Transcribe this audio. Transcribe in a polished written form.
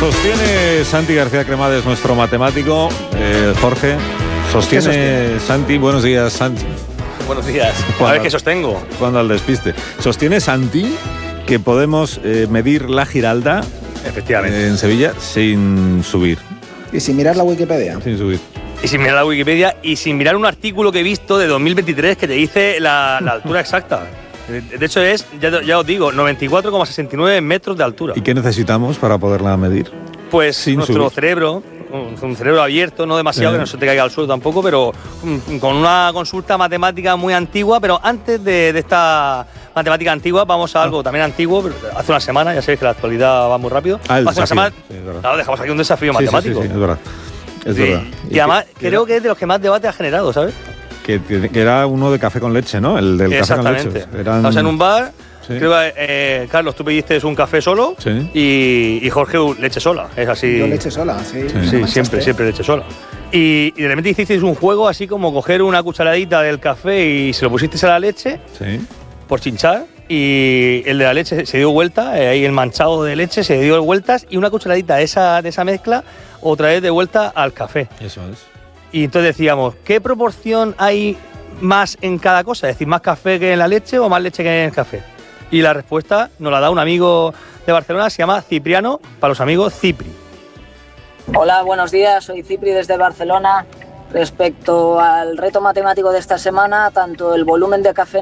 Sostiene Santi García Cremades, nuestro matemático. Jorge, sostiene Santi. Buenos días, Santi. Buenos días. A ver qué sostengo. Cuando al despiste. Sostiene Santi que podemos medir la Giralda, efectivamente, en Sevilla sin subir. Y sin mirar la Wikipedia. Sin subir. Y sin mirar la Wikipedia y sin mirar un artículo que he visto de 2023 que te dice la altura exacta. De hecho es, ya os digo, 94,69 metros de altura. ¿Y qué necesitamos para poderla medir? Pues sin nuestro subir. cerebro, un cerebro abierto, no demasiado, que no se te caiga al suelo tampoco, pero con una consulta matemática muy antigua. Pero antes de esta matemática antigua, vamos a algo también antiguo, pero hace una semana, ya sabéis que la actualidad va muy rápido. Ah, el hace desafío. una semana, Sí, claro, dejamos aquí un desafío matemático. Sí, es verdad. Es Sí. verdad. Y además creo que es de los que más debate ha generado, ¿sabes? Que era uno de café con leche, ¿no? El del café con leche. Estamos en un bar. Sí. Creo que, Carlos, tú pediste un café solo, Sí. y Jorge leche sola. Es así. Yo leche sola, sí. Sí, siempre leche sola. Y de repente hicisteis un juego así como coger una cucharadita del café y se lo pusisteis a la leche Sí. por chinchar, y el de la leche se dio vuelta, ahí el manchado de leche se dio vueltas, y una cucharadita de esa mezcla otra vez de vuelta al café. Eso es. Y entonces decíamos, ¿qué proporción hay más en cada cosa? Es decir, ¿más café que en la leche o más leche que en el café? Y la respuesta nos la da un amigo de Barcelona, se llama Cipriano, para los amigos Cipri. Hola, buenos días, soy Cipri desde Barcelona. Respecto al reto matemático de esta semana, tanto el volumen de café